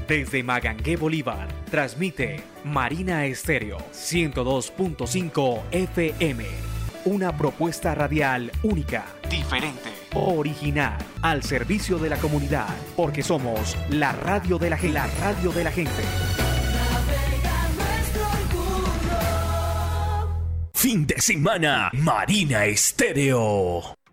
Desde Magangué, Bolívar, transmite Marina Estéreo 102.5 FM. Una propuesta radial única, diferente, original, al servicio de la comunidad, porque somos la radio de la gente. La radio de la gente. Fin de semana, Marina Estéreo.